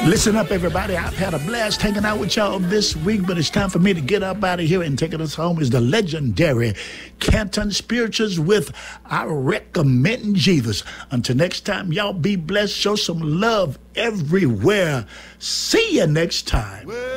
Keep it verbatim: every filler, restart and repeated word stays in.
Listen up, everybody. I've had a blast hanging out with y'all this week, but it's time for me to get up out of here, and taking us home is the legendary Canton Spirituals with I Recommend Jesus. Until next time, y'all be blessed. Show some love everywhere. See you next time.